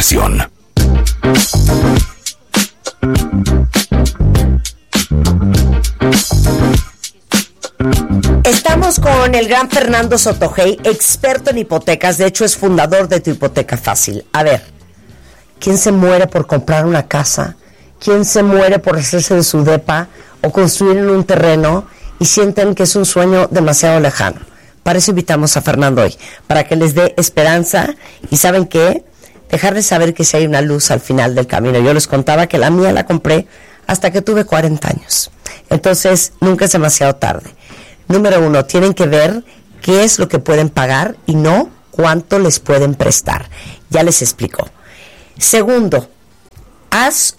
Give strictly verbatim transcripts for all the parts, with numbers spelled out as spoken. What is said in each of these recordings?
inversión. Estamos con el gran Fernando Sotogey, experto en hipotecas. De hecho, es fundador de Tu Hipoteca Fácil. A ver, ¿quién se muere por comprar una casa? ¿Quién se muere por hacerse de su depa o construir en un terreno y sienten que es un sueño demasiado lejano? Para eso invitamos a Fernando hoy, para que les dé esperanza y, ¿saben qué? Dejarles saber que si hay una luz al final del camino. Yo les contaba que la mía la compré hasta que tuve cuarenta años. Entonces, nunca es demasiado tarde. Número uno, tienen que ver qué es lo que pueden pagar y no cuánto les pueden prestar. Ya les explico. Segundo, haz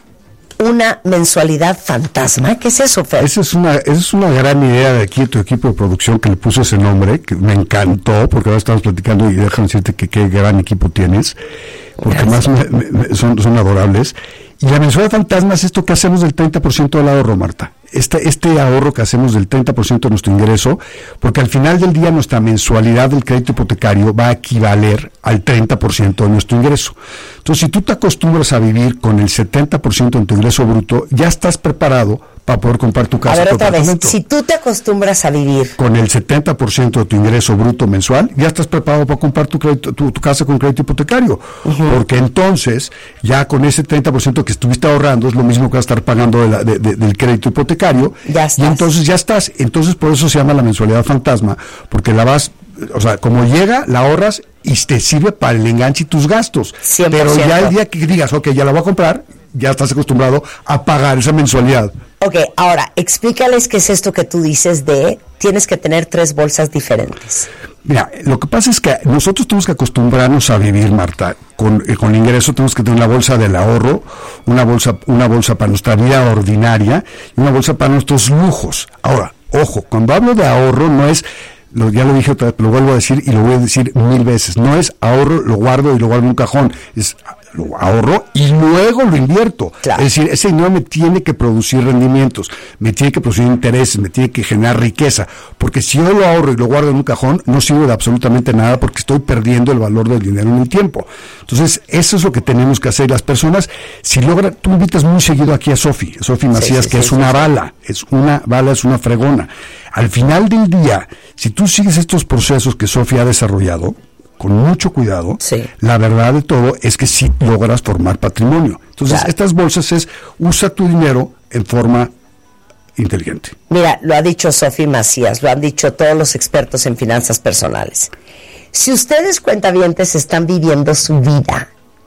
una mensualidad fantasma. ¿Qué es eso, Fer? Esa es una, esa es una gran idea de aquí, tu equipo de producción, que le puso ese nombre, que me encantó, porque ahora estamos platicando y déjame decirte que qué gran equipo tienes, porque Gracias. más me, me, son, son adorables. Y la mensualidad fantasma es esto que hacemos del treinta por ciento del ahorro, Marta. Este, este ahorro que hacemos del treinta por ciento de nuestro ingreso, porque al final del día nuestra mensualidad del crédito hipotecario va a equivaler al treinta por ciento de nuestro ingreso. Entonces, si tú te acostumbras a vivir con el setenta por ciento de tu ingreso bruto, ya estás preparado para poder comprar tu casa. A ver, otra vez, si tú te acostumbras a vivir con el setenta por ciento de tu ingreso bruto mensual, ya estás preparado para comprar tu, crédito, tu, tu casa con crédito hipotecario, uh-huh. porque entonces, ya con ese treinta por ciento que estuviste ahorrando, es lo mismo que vas a estar pagando de la, de, de, del crédito hipotecario, ya estás. Y entonces ya estás, entonces por eso se llama la mensualidad fantasma, porque la vas, o sea, como llega, la ahorras y te sirve para el enganche y tus gastos, cien por ciento. Pero ya el día que digas, ok, ya la voy a comprar, ya estás acostumbrado a pagar esa mensualidad. Ok, ahora, explícales qué es esto que tú dices de tienes que tener tres bolsas diferentes. Mira, lo que pasa es que nosotros tenemos que acostumbrarnos a vivir, Marta, con, eh, con ingreso. Tenemos que tener una bolsa del ahorro, una bolsa, una bolsa para nuestra vida ordinaria y una bolsa para nuestros lujos. Ahora, ojo, cuando hablo de ahorro no es, lo, ya lo dije otra vez, lo vuelvo a decir y lo voy a decir mil veces, no es ahorro, lo guardo y lo guardo en un cajón, es lo ahorro y luego lo invierto. Claro. Es decir, ese dinero me tiene que producir rendimientos, me tiene que producir intereses, me tiene que generar riqueza, porque si yo lo ahorro y lo guardo en un cajón, no sirve de absolutamente nada porque estoy perdiendo el valor del dinero en el tiempo. Entonces, eso es lo que tenemos que hacer. Las personas, si logran, tú invitas muy seguido aquí a Sofi, Sofi Macías, sí, sí, que sí, es sí, una sí. bala, es una bala, es una fregona. Al final del día, si tú sigues estos procesos que Sofi ha desarrollado, con mucho cuidado, sí. la verdad de todo es que sí logras formar patrimonio. Entonces, claro. estas bolsas es, usa tu dinero en forma inteligente. Mira, lo ha dicho Sofi Macías, lo han dicho todos los expertos en finanzas personales. Si ustedes, cuentavientes, están viviendo su vida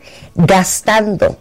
gastando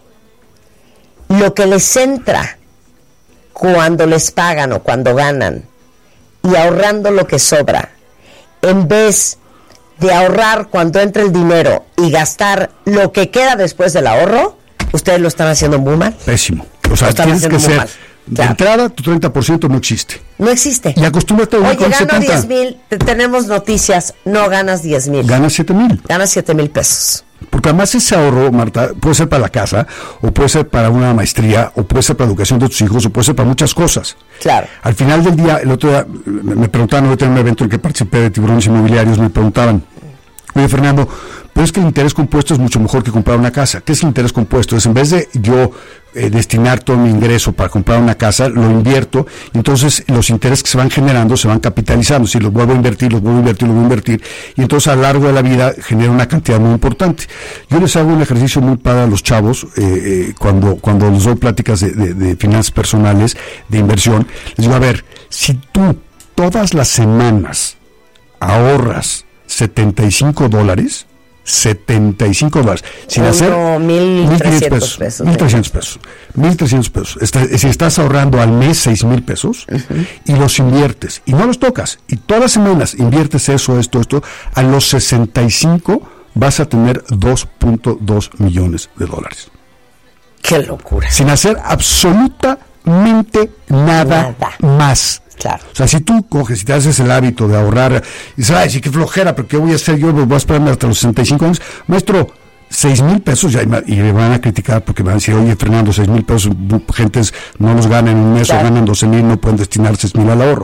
lo que les entra cuando les pagan o cuando ganan y ahorrando lo que sobra, en vez de ahorrar cuando entra el dinero y gastar lo que queda después del ahorro, ustedes lo están haciendo muy mal. Pésimo. O sea, tienes que ser, de claro. entrada, tu treinta por ciento no existe. No existe. Y acostúmbrate a vivir con setenta. Oye, gano diez mil, tenemos noticias, no ganas diez mil. Ganas siete mil. Ganas siete mil pesos. Porque además ese ahorro, Marta, puede ser para la casa, o puede ser para una maestría, o puede ser para la educación de tus hijos, o puede ser para muchas cosas. Claro. Al final del día, el otro día me preguntaban, hoy en un evento en que participé de tiburones inmobiliarios, me preguntaban, oye, Fernando, pero es que el interés compuesto es mucho mejor que comprar una casa. ¿Qué es el interés compuesto? Es en vez de yo eh, destinar todo mi ingreso para comprar una casa, lo invierto, entonces los intereses que se van generando se van capitalizando. Si los vuelvo a invertir, los vuelvo a invertir, los vuelvo a invertir, y entonces a lo largo de la vida genera una cantidad muy importante. Yo les hago un ejercicio muy padre a los chavos, eh, eh, cuando, cuando les doy pláticas de, de, de finanzas personales, de inversión, les digo, a ver, si tú todas las semanas ahorras setenta y cinco dólares, setenta y cinco dólares, sin hacer mil trescientos pesos, mil trescientos pesos, mil trescientos pesos. Está, si estás ahorrando al mes seis mil pesos uh-huh. y los inviertes y no los tocas y todas las semanas inviertes eso, esto, esto, a los sesenta y cinco vas a tener dos punto dos millones de dólares. ¡Qué locura! Sin hacer absolutamente nada, nada. más. Claro. O sea, si tú coges, si te haces el hábito de ahorrar, y dices, ay, sí, qué flojera, pero ¿qué voy a hacer yo? Voy a esperarme hasta los sesenta y cinco años. Maestro, seis mil pesos, ya, y me van a criticar porque me van a decir, oye, Fernando, seis mil pesos, gentes no los ganan en un mes, claro. o ganan doce mil, no pueden destinar seis mil al ahorro.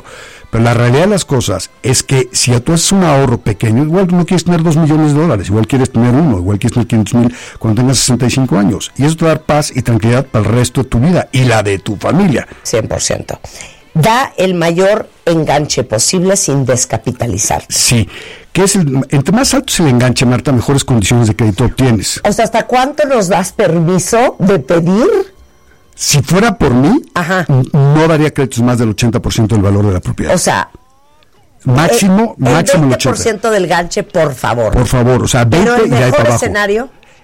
Pero la realidad de las cosas es que si tú haces un ahorro pequeño, igual no quieres tener dos millones de dólares, igual quieres tener uno, igual quieres tener quinientos mil cuando tengas sesenta y cinco años. Y eso te va a dar paz y tranquilidad para el resto de tu vida y la de tu familia. cien por ciento. Da el mayor enganche posible sin descapitalizar. Sí. Que es el, entre más alto es el enganche, Marta, mejores condiciones de crédito obtienes. O sea, ¿hasta cuánto nos das permiso de pedir? Si fuera por mí, Ajá. no daría créditos más del ochenta por ciento del valor de la propiedad. O sea, máximo, el, el máximo veinte por ciento el del ganche, por favor. Por favor, o sea, veinte Pero el y de ahí para mejor abajo. escenario.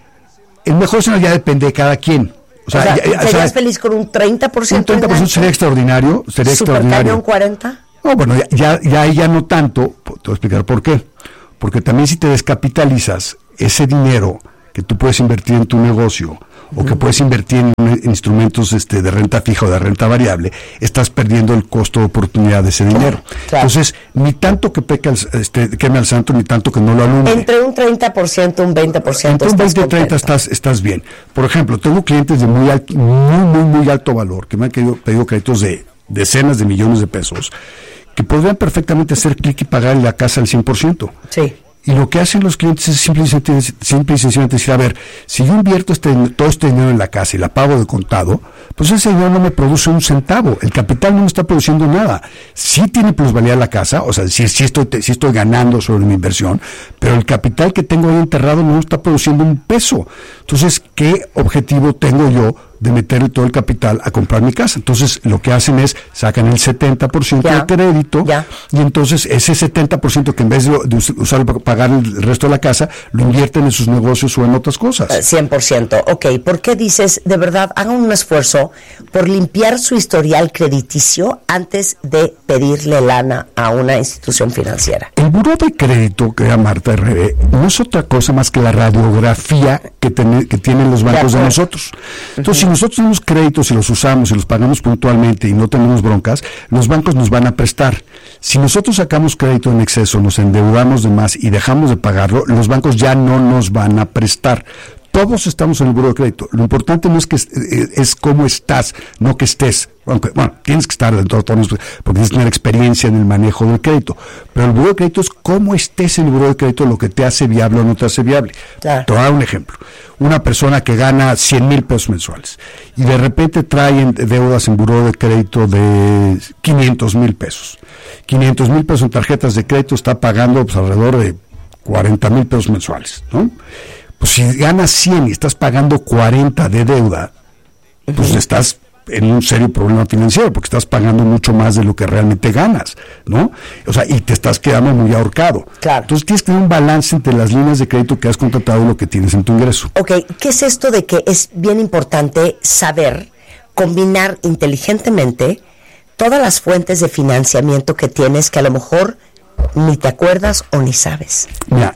El mejor escenario ya depende de cada quien. O sea, O sea, ya, ya, ¿serías o sea, feliz con un treinta por ciento? un treinta por ciento sería extraordinario, sería extraordinario. ¿Supercañón cuarenta? No, bueno, ya, ya, ya ahí ya no tanto, te voy a explicar por qué. Porque también si te descapitalizas, ese dinero que tú puedes invertir en tu negocio, o que puedes invertir en, en instrumentos este, de renta fija o de renta variable, estás perdiendo el costo de oportunidad de ese dinero. Claro. Entonces, ni tanto que peca el, este, queme al santo, ni tanto que no lo alumbre. Entre un treinta por ciento, un veinte por ciento. Entre un estás veinte y treinta contento. estás, estás bien. Por ejemplo, tengo clientes de muy, alto, muy, muy, muy alto valor, que me han pedido, pedido créditos de decenas de millones de pesos, que podrían perfectamente hacer clic y pagar la casa al cien por ciento. Sí. Y lo que hacen los clientes es simple y, sencillamente, simple y sencillamente decir, a ver, si yo invierto este, todo este dinero en la casa y la pago de contado, pues ese dinero no me produce un centavo, el capital no me está produciendo nada. Sí tiene plusvalía la casa, o sea, sí, sí, estoy, sí estoy ganando sobre mi inversión, pero el capital que tengo ahí enterrado no está produciendo un peso. Entonces, ¿qué objetivo tengo yo de meterle todo el capital a comprar mi casa? Entonces, lo que hacen es, sacan el setenta por ciento Ya, de crédito, ya. y entonces ese setenta por ciento que en vez de, de usarlo para pagar el resto de la casa, lo invierten en sus negocios o en otras cosas. cien por ciento. Ok, ¿por qué dices, de verdad, hagan un esfuerzo por limpiar su historial crediticio antes de pedirle lana a una institución financiera? El buró de crédito, que era Marta R B, no es otra cosa más que la radiografía que, ten, que tienen los bancos de, de nosotros. Entonces, uh-huh. si nosotros tenemos créditos y los usamos y los pagamos puntualmente y no tenemos broncas, los bancos nos van a prestar. Si nosotros sacamos crédito en exceso, nos endeudamos de más y dejamos de pagarlo, los bancos ya no nos van a prestar. Todos estamos en el buró de crédito. Lo importante no es que es, es cómo estás, no que estés. Aunque, bueno, tienes que estar de todos modos, porque tienes que tener experiencia en el manejo del crédito. Pero el buró de crédito es cómo estés en el buró de crédito, lo que te hace viable o no te hace viable. Claro. Te voy a dar un ejemplo. Una persona que gana cien mil pesos mensuales y de repente trae deudas en buró de crédito de quinientos mil pesos. quinientos mil pesos en tarjetas de crédito, está pagando pues, alrededor de cuarenta mil pesos mensuales, ¿no? Pues si ganas cien y estás pagando cuarenta de deuda, pues uh-huh. estás en un serio problema financiero, porque estás pagando mucho más de lo que realmente ganas, ¿no? O sea, y te estás quedando muy ahorcado. Claro. Entonces tienes que tener un balance entre las líneas de crédito que has contratado y lo que tienes en tu ingreso. Ok, ¿qué es esto de que es bien importante saber combinar inteligentemente todas las fuentes de financiamiento que tienes que a lo mejor ni te acuerdas o ni sabes? Mira,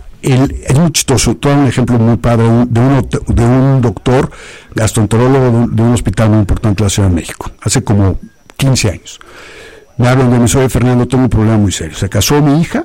El, es muy chistoso. Todo un ejemplo muy padre de un, de un doctor gastroenterólogo de un, de un hospital muy importante de la Ciudad de México, hace como quince años. Me hablan de mi soy Fernando, tengo un problema muy serio. Se casó mi hija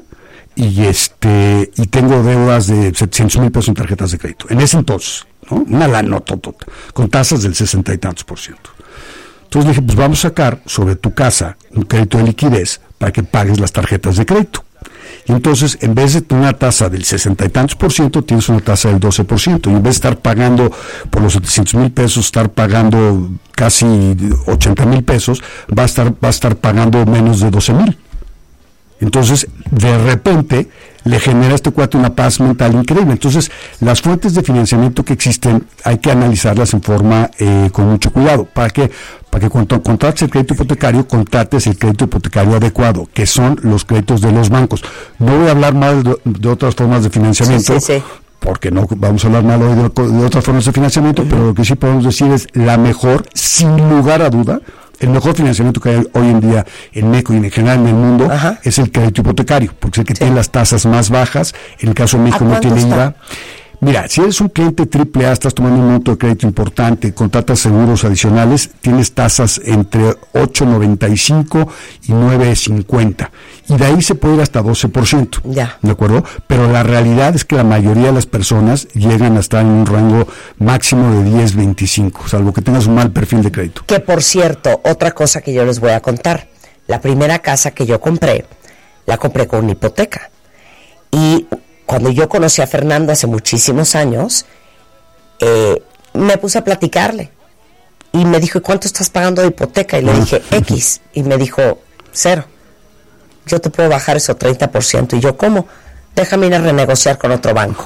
y este y tengo deudas de setecientos mil pesos en tarjetas de crédito. En ese entonces, ¿no? Una lanototota, con tasas del sesenta y tantos por ciento. Entonces le dije, pues vamos a sacar sobre tu casa un crédito de liquidez para que pagues las tarjetas de crédito. Y entonces, en vez de tener una tasa del sesenta y tantos por ciento, tienes una tasa del doce por ciento. Y en vez de estar pagando por los setecientos mil pesos, estar pagando casi ochenta mil pesos, va a estar, va a estar pagando menos de doce mil. Entonces, de repente, le genera a este cuate una paz mental increíble. Entonces, las fuentes de financiamiento que existen, hay que analizarlas en forma eh, con mucho cuidado. ¿Para qué? Para que cuando contrates el crédito hipotecario, contrates el crédito hipotecario adecuado, que son los créditos de los bancos. No voy a hablar mal de, de otras formas de financiamiento, sí, sí, sí. porque no vamos a hablar mal hoy de, de otras formas de financiamiento, uh-huh. pero lo que sí podemos decir es la mejor, sin lugar a duda, el mejor financiamiento que hay hoy en día en México y en general en el mundo, ajá, es el crédito hipotecario, porque es el que sí. tiene las tasas más bajas. En el caso de México no tiene I V A. Mira, si eres un cliente triple A, estás tomando un monto de crédito importante, contratas seguros adicionales, tienes tasas entre ocho noventa y cinco y nueve cincuenta. Y de ahí se puede ir hasta doce por ciento. Ya. ¿De acuerdo? Pero la realidad es que la mayoría de las personas llegan a estar en un rango máximo de diez veinticinco, salvo que tengas un mal perfil de crédito. Que por cierto, otra cosa que yo les voy a contar. la primera casa que yo compré, la compré con una hipoteca. Y cuando yo conocí a Fernando hace muchísimos años, eh, me puse a platicarle. Y me dijo, ¿y cuánto estás pagando de hipoteca? Y le dije, X. Y me dijo, cero. Yo te puedo bajar eso treinta por ciento. Y yo, ¿cómo? Déjame ir a renegociar con otro banco.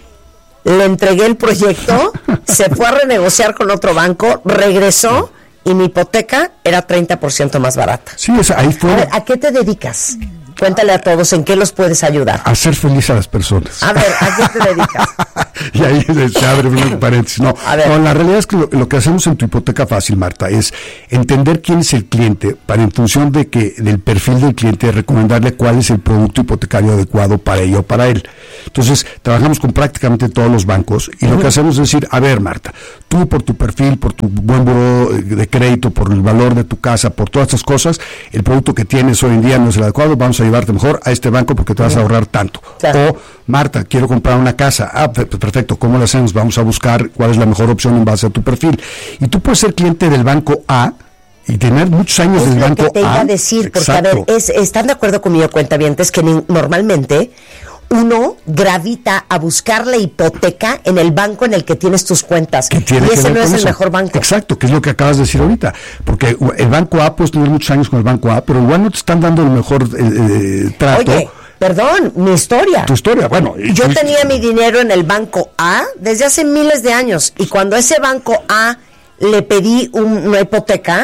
Le entregué el proyecto, se fue a renegociar con otro banco, regresó y mi hipoteca era treinta por ciento más barata. Sí, o sea, ahí fue. A ver, ¿a qué te dedicas? Cuéntale a todos en qué los puedes ayudar. A hacer feliz a las personas. A ver, ¿a qué te dedicas? Y ahí se abre un paréntesis. No, no, la realidad es que lo, lo que hacemos en tu hipoteca fácil, Marta, es entender quién es el cliente para, en función de que del perfil del cliente, recomendarle cuál es el producto hipotecario adecuado para ella o para él. Entonces, trabajamos con prácticamente todos los bancos y uh-huh. lo que hacemos es decir, a ver, Marta, tú por tu perfil, por tu buen buró de crédito, por el valor de tu casa, por todas estas cosas, el producto que tienes hoy en día no es el adecuado, vamos a llevarte mejor a este banco porque te vas uh-huh. a ahorrar tanto. Claro. O, Marta, quiero comprar una casa. Ah, perfecto, ¿cómo lo hacemos? Vamos a buscar cuál es la mejor opción en base a tu perfil. Y tú puedes ser cliente del banco A y tener muchos años del banco A. Es lo que te iba a decir, porque a ver, es, ¿están de acuerdo conmigo, cuentavientes, que ni, normalmente uno gravita a buscar la hipoteca en el banco en el que tienes tus cuentas? Y ese no es el mejor banco. Exacto, que es lo que acabas de decir ahorita. Porque el banco A, puedes tener muchos años con el banco A, pero igual no te están dando el mejor eh, eh, trato. Oye, perdón, mi historia. Tu historia, bueno. Yo y, tenía mi dinero en el banco A desde hace miles de años. Y cuando a ese banco A le pedí un, una hipoteca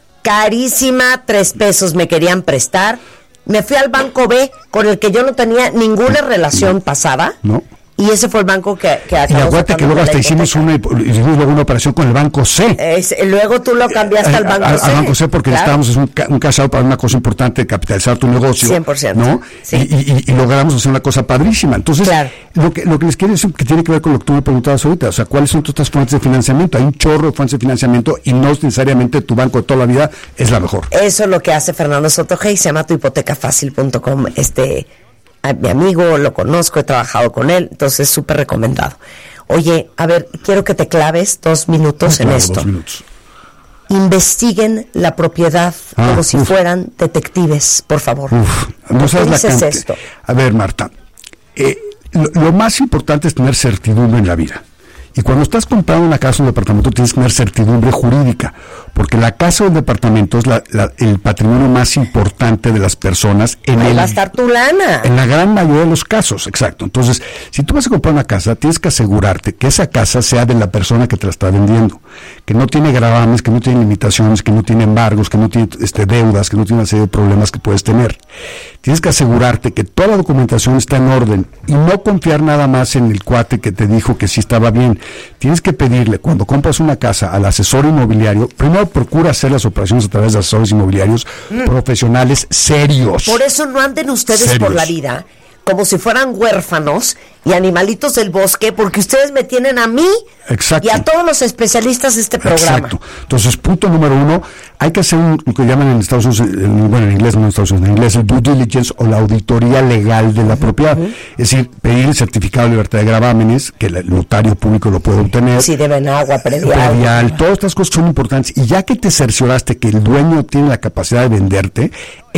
carísima, tres pesos me querían prestar, me fui al banco B, con el que yo no tenía ninguna relación no, pasada. No. Y ese fue el banco que, que acabó. Y acuérdate que luego hasta hicimos una, hicimos luego una operación con el banco C. Es, luego tú lo cambiaste eh, al banco a, C. Al banco C porque claro. Necesitábamos un, un cash out para una cosa importante, capitalizar tu negocio. cien por ciento. ¿No? Sí. Y, y, y logramos hacer una cosa padrísima. Entonces, claro. lo, que, lo que les quiero decir que tiene que ver con lo que tú me preguntabas ahorita. O sea, ¿cuáles son todas estas fuentes de financiamiento? Hay un chorro de fuentes de financiamiento y no necesariamente tu banco de toda la vida es la mejor. Eso es lo que hace Fernando Sotogey, se llama tu hipoteca fácil punto com. Este... A mi amigo, lo conozco, he trabajado con él, entonces súper recomendado. Oye, a ver, quiero que te claves dos minutos ah, claro, en esto. Dos minutos. Investiguen la propiedad ah, como si uf. fueran detectives, por favor. Uf, no sabes la dices esto? A ver, Marta, eh, lo, lo más importante es tener certidumbre en la vida. Y cuando estás comprando una casa o un departamento tienes que tener certidumbre jurídica, porque la casa o el departamento es la, la, el patrimonio más importante de las personas en Ahí el, va a estar tu lana. En la gran mayoría de los casos, exacto. Entonces, si tú vas a comprar una casa, tienes que asegurarte que esa casa sea de la persona que te la está vendiendo, que no tiene gravames, que no tiene limitaciones, que no tiene embargos, que no tiene este, deudas, que no tiene una serie de problemas que puedes tener. Tienes que asegurarte que toda la documentación está en orden y no confiar nada más en el cuate que te dijo que sí estaba bien. Tienes que pedirle, cuando compras una casa al asesor inmobiliario, primero procura hacer las operaciones a través de asesores inmobiliarios mm. profesionales serios. Por eso no anden ustedes serios. Por la vida como si fueran huérfanos y animalitos del bosque, porque ustedes me tienen a mí Exacto. y a todos los especialistas de este programa. Exacto. Entonces, punto número uno, hay que hacer un, lo que llaman en Estados Unidos, en, bueno, en inglés, no en Estados Unidos, en inglés, el due diligence o la auditoría legal de la uh-huh. propiedad. Uh-huh. Es decir, pedir el certificado de libertad de gravámenes, que el notario público lo puede obtener. Si deben agua, predial. Predial, todas estas cosas son importantes. Y ya que te cercioraste que el dueño tiene la capacidad de venderte,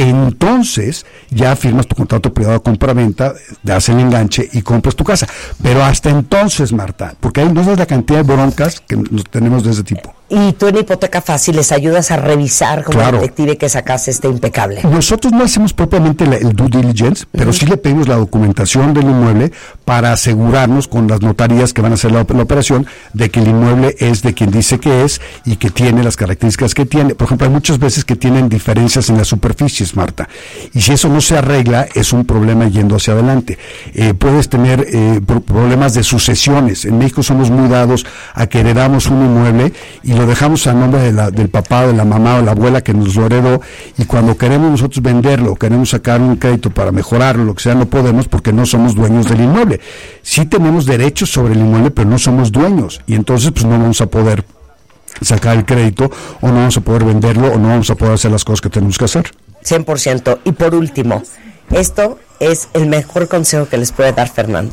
entonces ya firmas tu contrato privado de compra-venta, das el enganche y compras tu casa. Pero hasta entonces, Marta, porque ahí no sabes la cantidad de broncas que tenemos de ese tipo. Y tú en Hipoteca Fácil les ayudas a revisar como claro. detective que esa casa esté impecable. Nosotros no hacemos propiamente la, el due diligence, pero uh-huh. sí le pedimos la documentación del inmueble para asegurarnos con las notarías que van a hacer la, la operación de que el inmueble es de quien dice que es y que tiene las características que tiene. Por ejemplo, hay muchas veces que tienen diferencias en las superficies, Marta, y si eso no se arregla es un problema yendo hacia adelante. Eh, puedes tener eh, pro- problemas de sucesiones. En México somos muy dados a que heredamos un inmueble y lo dejamos a nombre de la, del papá, de la mamá o la abuela que nos lo heredó, y cuando queremos nosotros venderlo, queremos sacar un crédito para mejorarlo, lo que sea, no podemos porque no somos dueños del inmueble. Sí tenemos derechos sobre el inmueble, pero no somos dueños, y entonces pues no vamos a poder sacar el crédito, o no vamos a poder venderlo, o no vamos a poder hacer las cosas que tenemos que hacer. cien por ciento. Y por último, esto es el mejor consejo que les puede dar Fernando.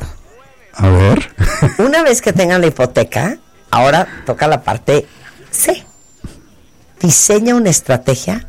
A ver. Una vez que tengan la hipoteca, ahora toca la parte C. Diseña una estrategia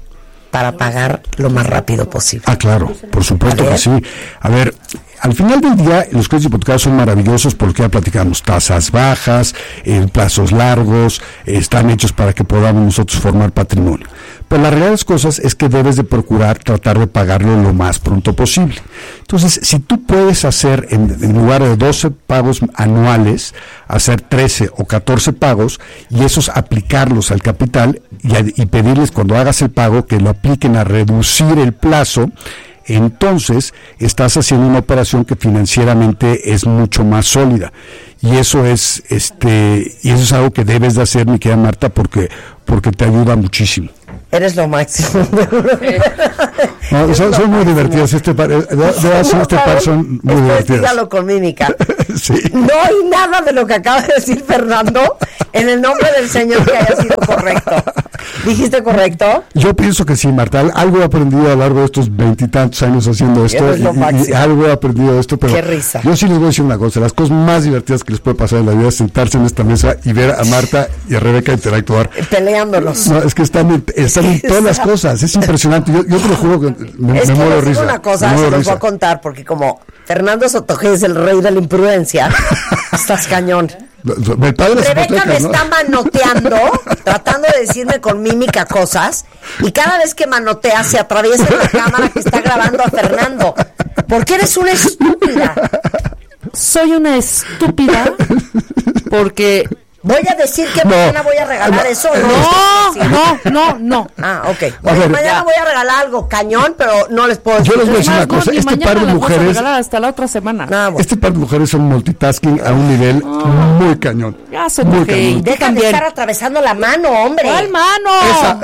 para pagar lo más rápido posible. Ah, claro, por supuesto que sí. A ver, al final del día, los créditos hipotecarios son maravillosos porque ya platicamos, tasas bajas, eh, plazos largos, eh, están hechos para que podamos nosotros formar patrimonio. Pero la realidad de las cosas es que debes de procurar tratar de pagarlo lo más pronto posible. Entonces, si tú puedes hacer, en, en lugar de doce pagos anuales, hacer trece o catorce pagos, y esos aplicarlos al capital, y, a, y pedirles cuando hagas el pago que lo apliquen a reducir el plazo, entonces estás haciendo una operación que financieramente es mucho más sólida, y eso es este y eso es algo que debes de hacer, mi querida Marta, porque porque te ayuda muchísimo. Eres lo máximo. No, son, son muy divertidas este par, de, de, de no, este par son muy divertidas. Dígalo con mímica. Sí. No hay nada de lo que acaba de decir Fernando en el nombre del Señor que haya sido correcto. ¿Dijiste correcto? Yo pienso que sí, Marta. Algo he aprendido a lo largo de estos veintitantos años haciendo esto, y, y algo he aprendido de esto, pero qué risa. Yo sí les voy a decir una cosa: las cosas más divertidas que les puede pasar en la vida es sentarse en esta mesa y ver a Marta y a Rebeca interactuar. Peleándolos. No, es que están en, están en todas las cosas, es impresionante. Yo, yo te lo juro que me, es me que muero de les risa. digo una cosa, se los voy a contar, porque como Fernando Sotoje es el rey de la imprudencia, estás cañón. El padre de Rebeca me ¿no? está manoteando, tratando de decirme con mímica cosas, y cada vez que manotea se atraviesa en la cámara que está grabando a Fernando. ¿Por qué eres una estúpida? Soy una estúpida porque... Voy a decir que no, mañana voy a regalar no, eso. No, no, no, no. Ah, ok. Bueno, ver, mañana ya. voy a regalar algo cañón, pero no les puedo decir. Yo les voy a decir una cosa. No, este par de mujeres. Hasta la otra semana. No, bueno. Este par de mujeres son multitasking a un nivel oh. muy cañón. Ya son muy okay. cañón. Deja de estar atravesando la mano, hombre. ¿Cuál mano? Esa.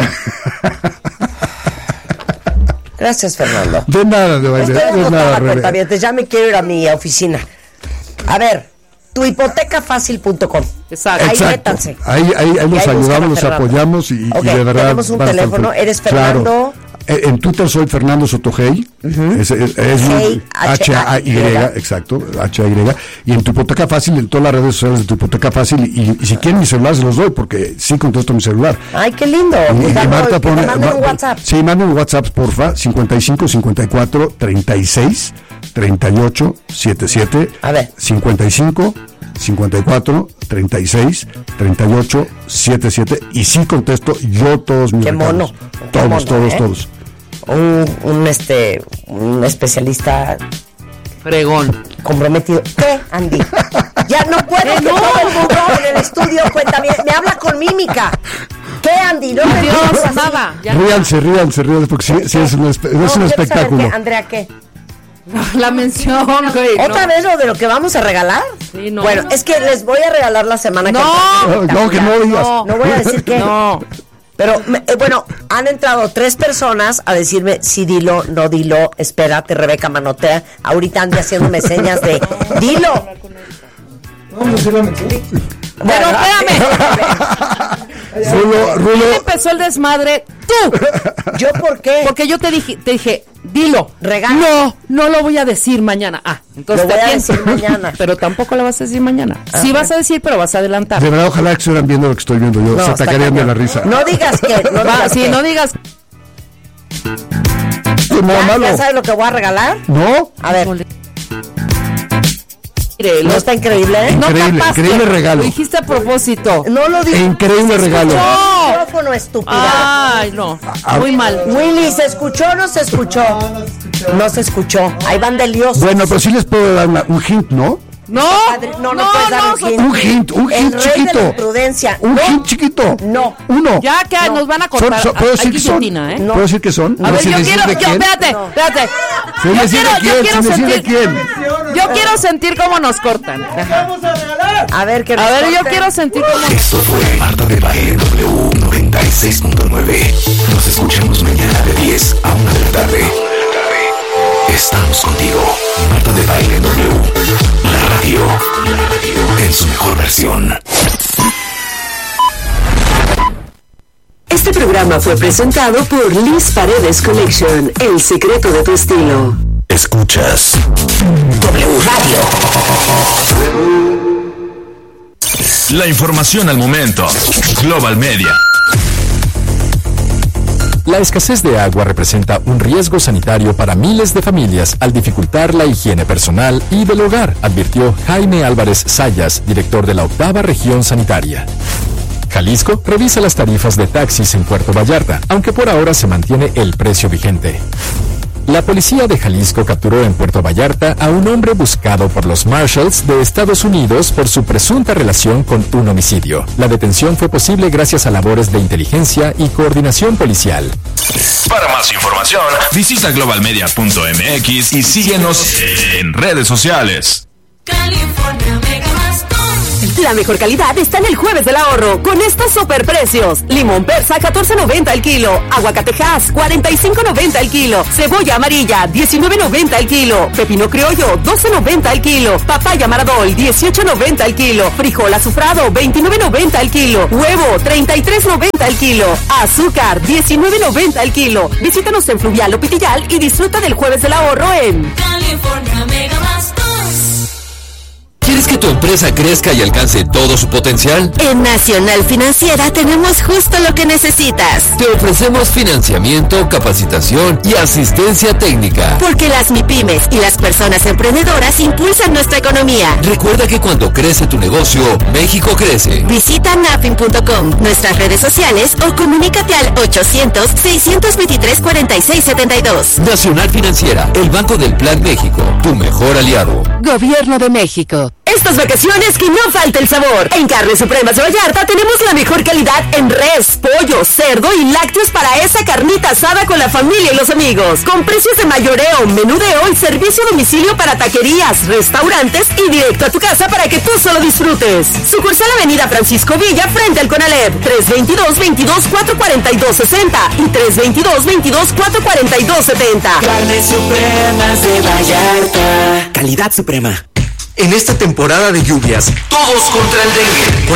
Gracias, Fernando. De nada, de baile. De nada, Rebeca. Ya me quiero ir a mi oficina. A ver. tu hipoteca fácil punto com. Exacto. Ahí métanse. Ahí, ahí, ahí nos ayudamos, nos apoyamos y, okay, y de verdad. Tenemos un teléfono, eres Fernando. Claro. En Twitter soy Fernando Sotogey, uh-huh. es, es, es hey, H A Y, exacto, H A Y, y en tu hipoteca fácil, en todas las redes sociales de tu hipoteca fácil, y, y si quieren mi celular se los doy, porque sí contesto mi celular. Ay, qué lindo. Y, y Marta pone, manden un WhatsApp. Sí, manden un WhatsApp, porfa, cincuenta y cinco, cincuenta y cuatro, treinta y seis, treinta y ocho, setenta y siete, a ver. cincuenta y cinco, cincuenta y cuatro, treinta y seis, treinta y ocho, setenta y siete, y sí contesto yo todos mis Qué recados. mono. Todos, Qué mono, todos, ¿eh? todos. Un, un este un especialista fregón comprometido. ¿Qué, Andy? Ya no puedo que no. todo el mundo en el estudio cuenta bien, me habla con mímica. ¿Qué, Andy? No me Dios, digas nada. Ya Ríanse, ríanse, ríanse, porque sí, sí es un, espe- no, es un espectáculo. Qué, Andrea, ¿qué? La mención, güey. ¿Otra no. vez lo de lo que vamos a regalar? Sí, no. Bueno, es que les voy a regalar la semana no. que viene. No, no, que no digas. No, no voy a decir que. No. Pero, eh, bueno, han entrado tres personas a decirme, sí, dilo, no dilo, espérate, Rebeca manotea. Ahorita anda haciéndome señas de, dilo. No, no se la metí. Pero espérame. Rulo, Rulo. Empezó el desmadre tú. ¿Yo por qué? Porque yo te dije, te dije, dilo. Regala. No, no lo voy a decir mañana. Ah, entonces lo voy te a pienso. decir mañana. Pero tampoco lo vas a decir mañana. Ah, sí bueno. vas a decir, pero vas a adelantar. De verdad, ojalá que estuvieran viendo lo que estoy viendo yo. No, se atacarían de la risa. No digas que. No Va, digas sí, que. no digas. Nada ¿Ya, malo. ¿Ya sabes lo que voy a regalar? No. A ver. Mire, ¿No está increíble? ¿Eh? No Increíble, tapaste, increíble regalo. Lo dijiste a propósito. No lo dije. Increíble regalo. No. Micrófono, estúpida. Ay, no. Muy mal. Willy, ¿se escuchó o no se escuchó? No se escuchó. Ahí van de liosos. Bueno, pero sí les puedo dar una- un hint, ¿no? No, Adri- no, no, puedes dar un hint. Un hint, un El hint rey de chiquito. la imprudencia. Un No. hint chiquito. No. Uno. Ya que No. nos van a Son- cortar. son- ¿Puedo Hay decir que son? guillotina, ¿eh? No. ¿Puedo decir que son? A ver, Sin yo decir quiero, de yo, quién. espérate, No. espérate. Sin Yo decir quiero, de quién, yo quiero sin decir de sentir, quién. yo quiero sentir cómo nos cortan. A ver, que A nos ver, yo corten. quiero sentir cómo. Esto fue Marta de Baile W noventa y seis punto nueve. Nos escuchamos mañana de diez a una de la tarde. Estamos contigo. Marta de Baile W. La radio. La radio en su mejor versión. Este programa fue presentado por Liz Paredes Collection, el secreto de tu estilo. Escuchas W Radio. La información al momento. Global Media. La escasez de agua representa un riesgo sanitario para miles de familias al dificultar la higiene personal y del hogar, advirtió Jaime Álvarez Sayas, director de la octava región sanitaria. Jalisco revisa las tarifas de taxis en Puerto Vallarta, aunque por ahora se mantiene el precio vigente. La policía de Jalisco capturó en Puerto Vallarta a un hombre buscado por los Marshals de Estados Unidos por su presunta relación con un homicidio. La detención fue posible gracias a labores de inteligencia y coordinación policial. Para más información, visita global media punto m x y síguenos en redes sociales. California Mega Bastón. La mejor calidad está en el Jueves del Ahorro, con estos super precios. Limón persa, catorce noventa el kilo. Aguacatejas, cuarenta y cinco noventa el kilo. Cebolla amarilla, diecinueve noventa el kilo. Pepino criollo, doce noventa el kilo. Papaya maradol, dieciocho noventa el kilo. Frijol azufrado, veintinueve noventa el kilo. Huevo, treinta y tres noventa el kilo. Azúcar, diecinueve noventa el kilo. Visítanos en Fluvial o Pitillal y disfruta del Jueves del Ahorro en California Mega Bastón. ¿Quieres que tu empresa crezca y alcance todo su potencial? En Nacional Financiera tenemos justo lo que necesitas. Te ofrecemos financiamiento, capacitación y asistencia técnica. Porque las MIPYMES y las personas emprendedoras impulsan nuestra economía. Recuerda que cuando crece tu negocio, México crece. Visita nafin punto com, nuestras redes sociales o comunícate al ochocientos, seiscientos veintitrés, cuarenta y seis setenta y dos. Nacional Financiera, el Banco del Plan México, tu mejor aliado. Gobierno de México. estas vacaciones que no falte el sabor. En Carnes Supremas de Vallarta tenemos la mejor calidad en res, pollo, cerdo y lácteos para esa carnita asada con la familia y los amigos. Con precios de mayoreo, menudeo y servicio a domicilio para taquerías, restaurantes y directo a tu casa para que tú solo disfrutes. Sucursal Avenida Francisco Villa frente al Conalep, tres veintidós, veintidós, cuatrocientos cuarenta y dos sesenta y tres veintidós, veintidós, cuatrocientos cuarenta y dos setenta. Carnes Supremas de Vallarta. Calidad suprema. En esta temporada de lluvias, todos contra el dengue.